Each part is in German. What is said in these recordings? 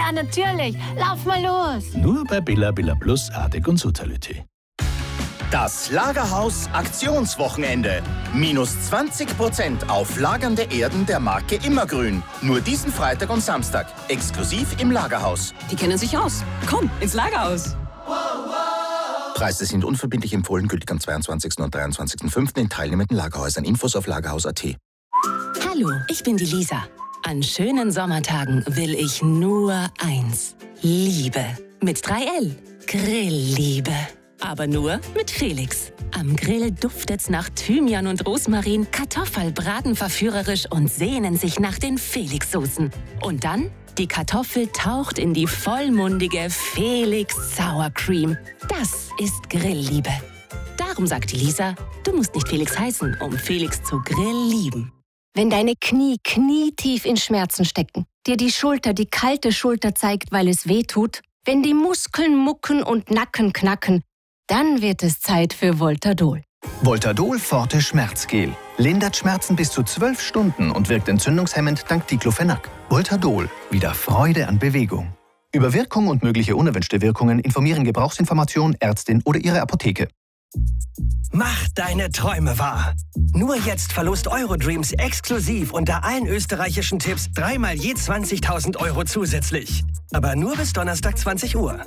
Ja, natürlich. Lauf mal los. Nur bei Billa Plus, Artig und Sozalüti. Das Lagerhaus Aktionswochenende. Minus 20% auf lagernde Erden der Marke Immergrün. Nur diesen Freitag und Samstag. Exklusiv im Lagerhaus. Die kennen sich aus. Komm, ins Lagerhaus. Preise sind unverbindlich empfohlen, gültig am 22. und 23.05. in teilnehmenden Lagerhäusern. Infos auf lagerhaus.at. Hallo, ich bin die Lisa. An schönen Sommertagen will ich nur eins. Liebe. Mit 3L. Grillliebe. Aber nur mit Felix. Am Grill duftet's nach Thymian und Rosmarin, Kartoffelbraten verführerisch und sehnen sich nach den Felix-Soßen. Und dann, die Kartoffel taucht in die vollmundige Felix Sour Cream. Das ist Grillliebe. Darum sagt die Lisa, du musst nicht Felix heißen, um Felix zu grillieben. Wenn deine Knie knietief in Schmerzen stecken, dir die Schulter die kalte Schulter zeigt, weil es weh tut, wenn die Muskeln mucken und Nacken knacken, dann wird es Zeit für Voltadol. Voltadol Forte Schmerzgel. Lindert Schmerzen bis zu 12 Stunden und wirkt entzündungshemmend dank Diclofenac. Voltadol. Wieder Freude an Bewegung. Über Wirkung und mögliche unerwünschte Wirkungen informieren Gebrauchsinformation, Ärztin oder Ihre Apotheke. Mach deine Träume wahr. Nur jetzt Verlust Eurodreams exklusiv unter allen österreichischen Tipps 3-mal je 20.000 Euro zusätzlich. Aber nur bis Donnerstag 20 Uhr.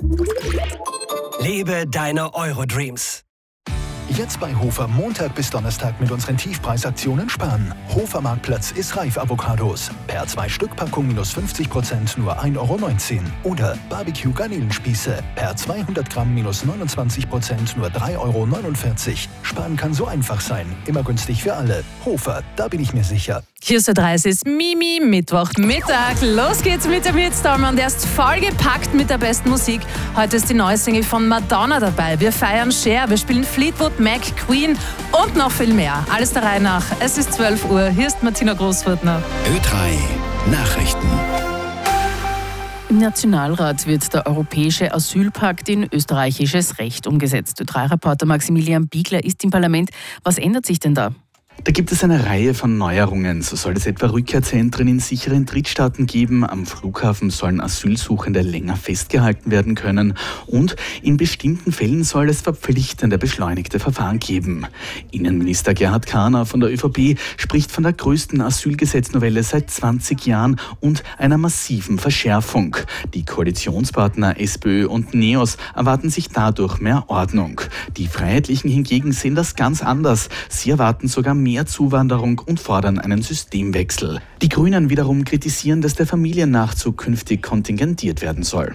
Lebe deine Eurodreams. Jetzt bei Hofer Montag bis Donnerstag mit unseren Tiefpreisaktionen sparen. Hofer Marktplatz ist reif Avocados. Per 2-Stück-Packung minus 50% nur 1,19 Euro. Oder Barbecue Garnelenspieße. Per 200 Gramm minus 29% nur 3,49 Euro. Sparen kann so einfach sein. Immer günstig für alle. Hofer, da bin ich mir sicher. Hier ist der 30. Mimi, Mittwochmittag. Los geht's mit dem Hitstorm und der ist vollgepackt mit der besten Musik. Heute ist die neue Single von Madonna dabei. Wir feiern Cher, wir spielen Fleetwood Mac, Queen und noch viel mehr. Alles der Reihe nach. Es ist 12 Uhr. Hier ist Martina Großfurtner. Ö3 Nachrichten. Im Nationalrat wird der Europäische Asylpakt in österreichisches Recht umgesetzt. Ö3-Reporter Maximilian Biegler ist im Parlament. Was ändert sich denn da? Da gibt es eine Reihe von Neuerungen. So soll es etwa Rückkehrzentren in sicheren Drittstaaten geben. Am Flughafen sollen Asylsuchende länger festgehalten werden können. Und in bestimmten Fällen soll es verpflichtende beschleunigte Verfahren geben. Innenminister Gerhard Kahner von der ÖVP spricht von der größten Asylgesetznovelle seit 20 Jahren und einer massiven Verschärfung. Die Koalitionspartner SPÖ und NEOS erwarten sich dadurch mehr Ordnung. Die Freiheitlichen hingegen sehen das ganz anders. Sie erwarten sogar mehr Zuwanderung und fordern einen Systemwechsel. Die Grünen wiederum kritisieren, dass der Familiennachzug künftig kontingentiert werden soll.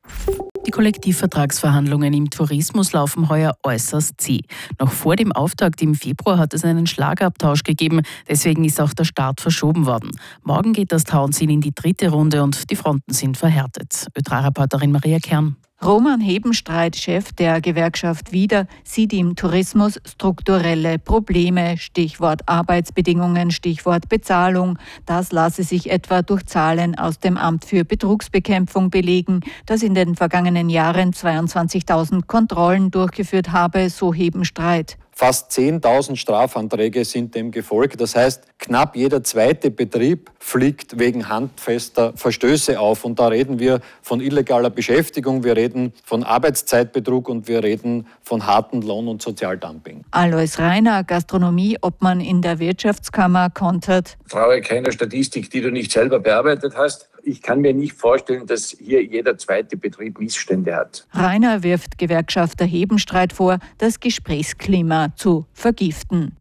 Die Kollektivvertragsverhandlungen im Tourismus laufen heuer äußerst zäh. Noch vor dem Auftakt im Februar hat es einen Schlagabtausch gegeben, deswegen ist auch der Start verschoben worden. Morgen geht das Tauziehen in die 3. Runde und die Fronten sind verhärtet. Ö3-Reporterin Maria Kern. Roman Hebenstreit, Chef der Gewerkschaft Wieder, sieht im Tourismus strukturelle Probleme. Stichwort Arbeitsbedingungen, Stichwort Bezahlung. Das lasse sich etwa durch Zahlen aus dem Amt für Betrugsbekämpfung belegen, das in den vergangenen Jahren 22.000 Kontrollen durchgeführt habe, so Hebenstreit. Fast 10.000 Strafanträge sind dem gefolgt. Das heißt, knapp jeder zweite Betrieb fliegt wegen handfester Verstöße auf. Und da reden wir von illegaler Beschäftigung, wir reden von Arbeitszeitbetrug und wir reden von hartem Lohn- und Sozialdumping. Alois Reiner, Gastronomieobmann in der Wirtschaftskammer, kontert: Traue keiner Statistik, die du nicht selber bearbeitet hast. Ich kann mir nicht vorstellen, dass hier jeder zweite Betrieb Missstände hat. Reiner wirft Gewerkschafter Hebenstreit vor, das Gesprächsklima zu vergiften.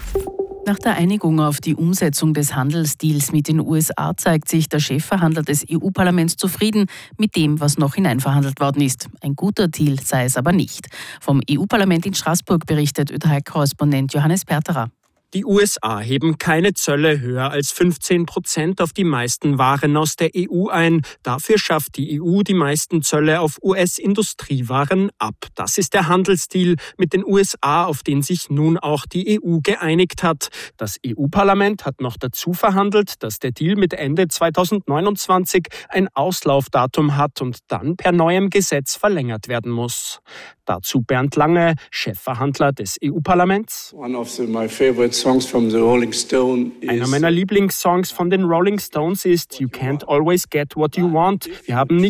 Nach der Einigung auf die Umsetzung des Handelsdeals mit den USA zeigt sich der Chefverhandler des EU-Parlaments zufrieden mit dem, was noch hineinverhandelt worden ist. Ein guter Deal sei es aber nicht. Vom EU-Parlament in Straßburg berichtet Ö3-Korrespondent Johannes Perterer. Die USA heben keine Zölle höher als 15% auf die meisten Waren aus der EU ein. Dafür schafft die EU die meisten Zölle auf US-Industriewaren ab. Das ist der Handelsdeal mit den USA, auf den sich nun auch die EU geeinigt hat. Das EU-Parlament hat noch dazu verhandelt, dass der Deal mit Ende 2029 ein Auslaufdatum hat und dann per neuem Gesetz verlängert werden muss. Dazu Bernd Lange, Chefverhandler des EU-Parlaments. Einer meiner Lieblingssongs von den Rolling Stones ist You Can't Always Get What You Want. Wir haben nicht